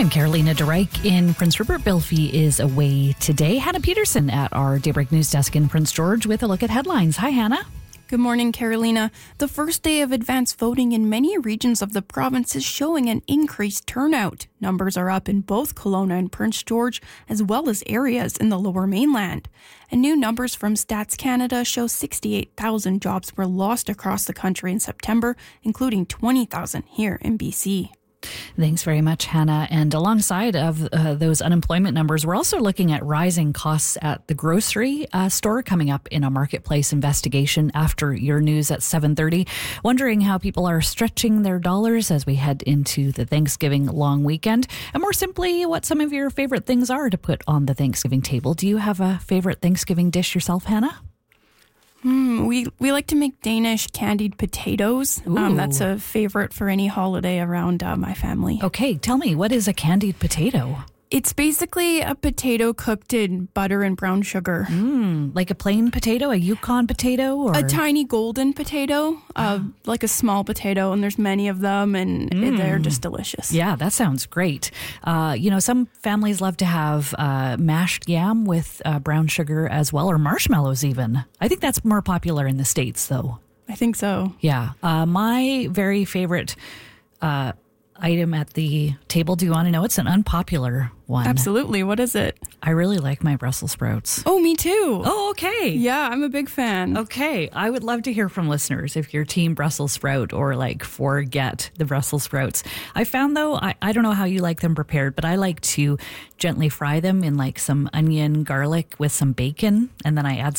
I'm Carolina DeReich in Prince Rupert. Bill Fee is away today. Hannah Peterson at our Daybreak News Desk in Prince George with a look at headlines. Hi, Hannah. Good morning, Carolina. The first day of advance voting in many regions of the province is showing an increased turnout. Numbers are up in both Kelowna and Prince George, as well as areas in the Lower Mainland. And new numbers from Stats Canada show 68,000 jobs were lost across the country in September, including 20,000 here in BC. Thanks very much, Hannah. And alongside of those unemployment numbers, we're also looking at rising costs at the grocery store coming up in a marketplace investigation after your news at 7:30. Wondering how people are stretching their dollars as we head into the Thanksgiving long weekend. And more simply, what some of your favorite things are to put on the Thanksgiving table. Do you have a favorite Thanksgiving dish yourself, Hannah? We like to make Danish candied potatoes. That's a favorite for any holiday around my family. Okay, tell me, what is a candied potato? It's basically a potato cooked in butter and brown sugar. Like a plain potato, a Yukon potato? Or A tiny golden potato, like a small potato, and there's many of them, and they're just delicious. Yeah, that sounds great. Some families love to have mashed yam with brown sugar as well, or marshmallows even. I think that's more popular in the States, though. I think so. Yeah. My very favorite item at the table, do you want to know? It's an unpopular one. Absolutely. What is it? I really like my Brussels sprouts. Oh, me too. Oh, okay. Yeah, I'm a big fan. Okay. I would love to hear from listeners if you're team Brussels sprout or forget the Brussels sprouts. I found though, I don't know how you like them prepared, but I like to gently fry them in some onion, garlic with some bacon. And then I add